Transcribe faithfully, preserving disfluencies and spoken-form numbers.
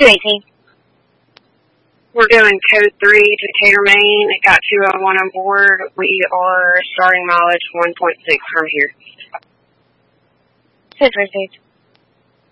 two eighteen. We're doing code three to Decatur, Maine. It got two oh one on board. We are starting mileage one point six from here. Six received.